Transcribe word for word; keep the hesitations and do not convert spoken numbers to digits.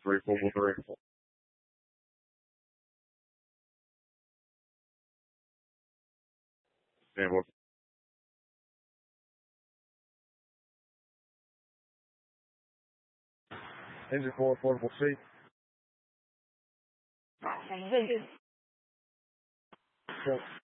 three, four, four, three. Stand by. Engine four, portable seat. Engine. Four.